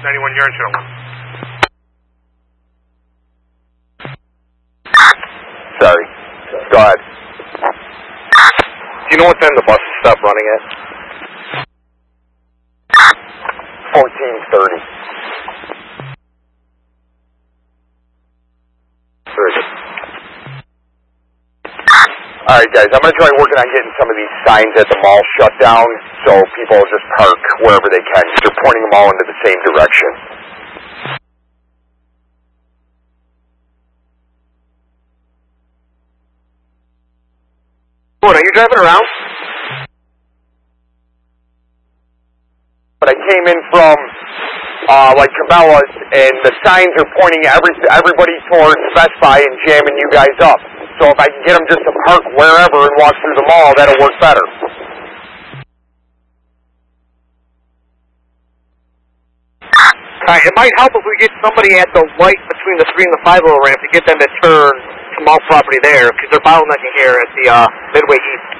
91 yard show. Sorry. Go ahead. Do you know what time the bus will stop running at? 14:30. Alright guys, I'm going to try working on getting some of these signs at the mall shut down so people just park wherever they can. They're pointing them all into the same direction. What, are you driving around? But I came in from like Cabela's and the signs are pointing everybody towards Best Buy and jamming you guys up. So if I can get them just to park wherever and walk through the mall, that'll work better. Alright, it might help if we get somebody at the light between the 3 and the 5 little ramp to get them to turn to mall property there, because they're bottlenecking here at the Midway East